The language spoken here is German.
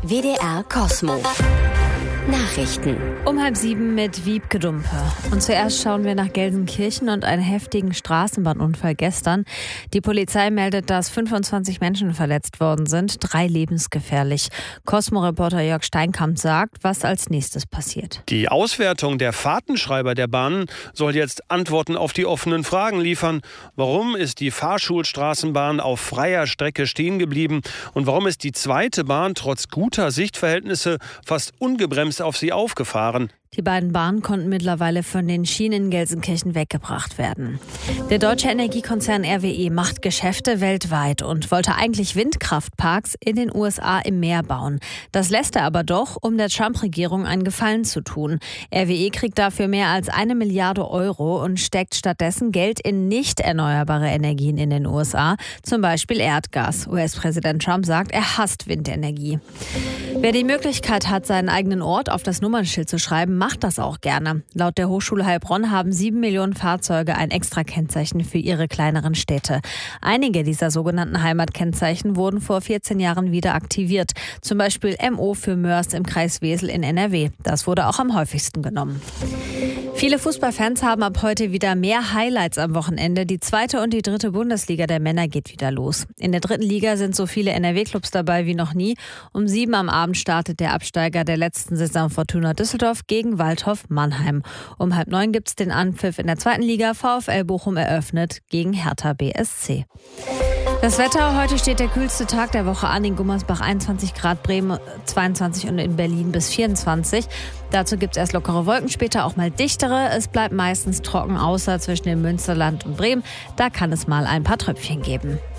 WDR Kosmo. Nachrichten. Um 6:30 mit Wiebke Dumpe. Und zuerst schauen wir nach Gelsenkirchen und einen heftigen Straßenbahnunfall gestern. Die Polizei meldet, dass 25 Menschen verletzt worden sind, 3 lebensgefährlich. Kosmo-Reporter Jörg Steinkamp sagt, was als nächstes passiert. Die Auswertung der Fahrtenschreiber der Bahnen soll jetzt Antworten auf die offenen Fragen liefern. Warum ist die Fahrschulstraßenbahn auf freier Strecke stehen geblieben? Und warum ist die zweite Bahn trotz guter Sichtverhältnisse fast ungebremst auf sie aufgefahren? Die beiden Bahnen konnten mittlerweile von den Schienen in Gelsenkirchen weggebracht werden. Der deutsche Energiekonzern RWE macht Geschäfte weltweit und wollte eigentlich Windkraftparks in den USA im Meer bauen. Das lässt er aber doch, um der Trump-Regierung einen Gefallen zu tun. RWE kriegt dafür mehr als 1 Milliarde Euro und steckt stattdessen Geld in nicht erneuerbare Energien in den USA, zum Beispiel Erdgas. US-Präsident Trump sagt, er hasst Windenergie. Wer die Möglichkeit hat, seinen eigenen Ort auf das Nummernschild zu schreiben, macht das auch gerne. Laut der Hochschule Heilbronn haben 7 Millionen Fahrzeuge ein Extrakennzeichen für ihre kleineren Städte. Einige dieser sogenannten Heimatkennzeichen wurden vor 14 Jahren wieder aktiviert. Zum Beispiel MO für Mörs im Kreis Wesel in NRW. Das wurde auch am häufigsten genommen. Viele Fußballfans haben ab heute wieder mehr Highlights am Wochenende. Die 2. und die 3. Bundesliga der Männer geht wieder los. In der 3. Liga sind so viele NRW-Clubs dabei wie noch nie. Um 7 am Abend startet der Absteiger der letzten Saison Fortuna Düsseldorf gegen Waldhof Mannheim. Um 8:30 gibt es den Anpfiff in der 2. Liga. VfL Bochum eröffnet gegen Hertha BSC. Das Wetter, heute steht der kühlste Tag der Woche an. In Gummersbach 21 Grad, Bremen 22 und in Berlin bis 24. Dazu gibt es erst lockere Wolken, später auch mal dichtere. Es bleibt meistens trocken, außer zwischen dem Münsterland und Bremen. Da kann es mal ein paar Tröpfchen geben.